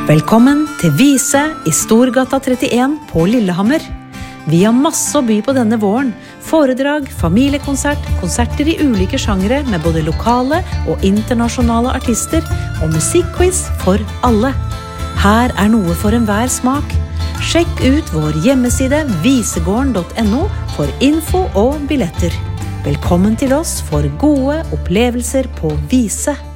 Velkommen til Vise I Storgata 31 på Lillehammer. Vi har masse å by på denne våren. Foredrag, familiekonsert, konserter I ulike sjangere med både lokale og internasjonale artister og musikkquiz for alle. Her noe for enhver smak. Sjekk ut vår hjemmeside visegården.no for info og billetter. Velkommen til oss for gode opplevelser på Vise.